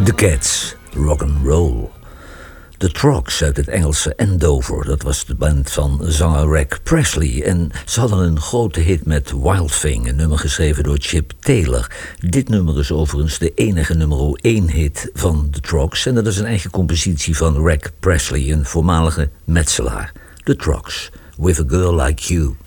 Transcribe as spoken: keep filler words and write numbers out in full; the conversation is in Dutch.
The Cats, rock'n'roll. The Trogs uit het Engelse Andover, dat was de band van zanger Rick Presley. En ze hadden een grote hit met Wild Thing, een nummer geschreven door Chip Taylor. Dit nummer is overigens de enige nummer één hit van The Trogs. En dat is een eigen compositie van Rick Presley, een voormalige metselaar. The Trogs, With a Girl Like You.